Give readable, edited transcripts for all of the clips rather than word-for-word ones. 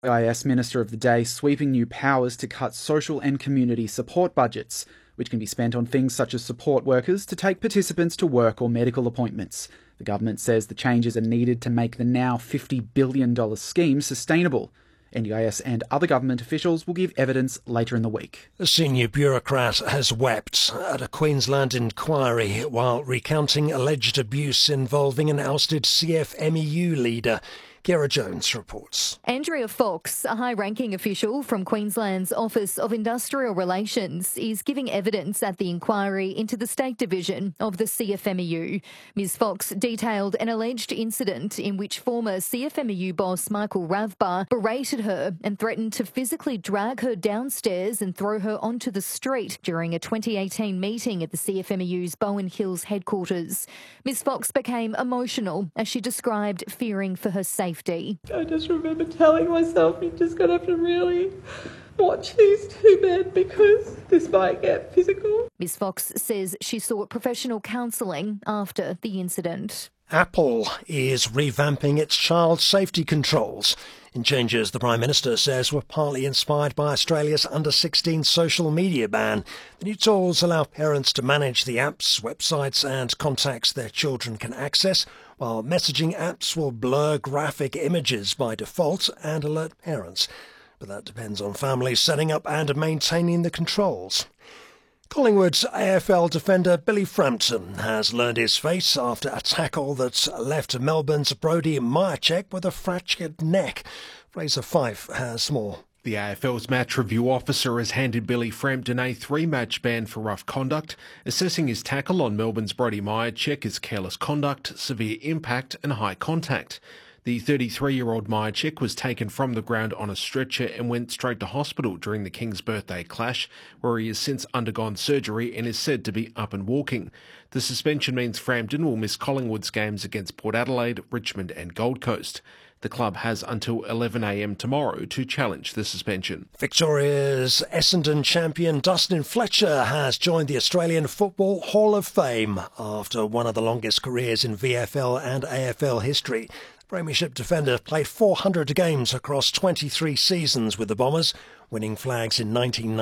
IS Minister of the Day sweeping new powers to cut social and community support budgets, which can be spent on things such as support workers to take participants to work or medical appointments. The government says the changes are needed to make the now $50 billion scheme sustainable. NDIS and other government officials will give evidence later in the week. A senior bureaucrat has wept at a Queensland inquiry while recounting alleged abuse involving an ousted CFMEU leader. Kira Jones reports. Andrea Fox, a high-ranking official from Queensland's Office of Industrial Relations, is giving evidence at the inquiry into the state division of the CFMEU. Ms Fox detailed an alleged incident in which former CFMEU boss Michael Ravbar berated her and threatened to physically drag her downstairs and throw her onto the street during a 2018 meeting at the CFMEU's Bowen Hills headquarters. Ms Fox became emotional as she described fearing for her safety. I just remember telling myself, you're just going to have to really watch these two men because this might get physical. Ms Fox says she sought professional counselling after the incident. Apple is revamping its child safety controls in changes the Prime Minister says were partly inspired by Australia's under-16 social media ban. The new tools allow parents to manage the apps, websites and contacts their children can access, while messaging apps will blur graphic images by default and alert parents. But that depends on families setting up and maintaining the controls. Collingwood's AFL defender Billy Frampton has learned his fate after a tackle that left Melbourne's Brodie Mihocek with a fractured neck. Fraser Fife has more. The AFL's match review officer has handed Billy Frampton a 3-match ban for rough conduct, assessing his tackle on Melbourne's Brodie Mihocek as careless conduct, severe impact and high contact. The 33-year-old Mihocek was taken from the ground on a stretcher and went straight to hospital during the King's birthday clash, where he has since undergone surgery and is said to be up and walking. The suspension means Frampton will miss Collingwood's games against Port Adelaide, Richmond and Gold Coast. The club has until 11 a.m. tomorrow to challenge the suspension. Victoria's Essendon champion Dustin Fletcher has joined the Australian Football Hall of Fame after one of the longest careers in VFL and AFL history. Premiership defender played 400 games across 23 seasons with the Bombers, winning flags in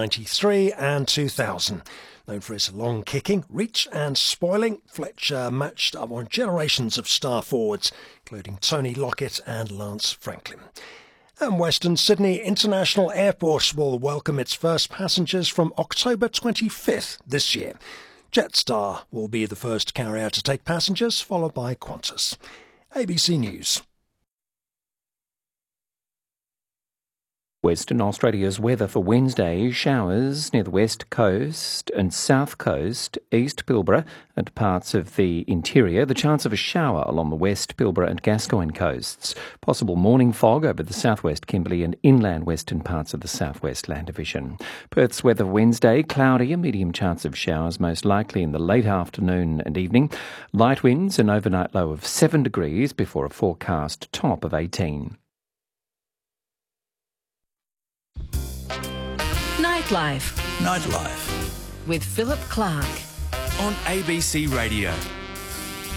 1993 and 2000. Known for his long kicking, reach and spoiling, Fletcher matched up on generations of star forwards, including Tony Lockett and Lance Franklin. And Western Sydney International Airport will welcome its first passengers from October 25th this year. Jetstar will be the first carrier to take passengers, followed by Qantas. ABC News. Western Australia's weather for Wednesday: showers near the west coast and south coast, East Pilbara and parts of the interior. The chance of a shower along the west Pilbara and Gascoyne coasts. Possible morning fog over the southwest Kimberley and inland western parts of the southwest Land Division. Perth's weather Wednesday: cloudy, a medium chance of showers, most likely in the late afternoon and evening. Light winds, an overnight low of 7 degrees before a forecast top of 18. Nightlife with with Philip Clark on ABC Radio.